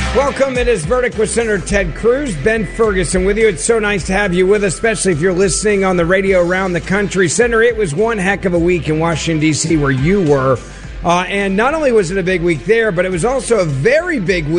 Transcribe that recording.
Welcome. It is Verdict with Senator Ted Cruz. Ben Ferguson with you. It's so nice to have you with us, especially if you're listening on the radio around the country. Senator, it was one heck of a week in Washington, D.C., where you were. And not only was it a big week there, but it was also a very big week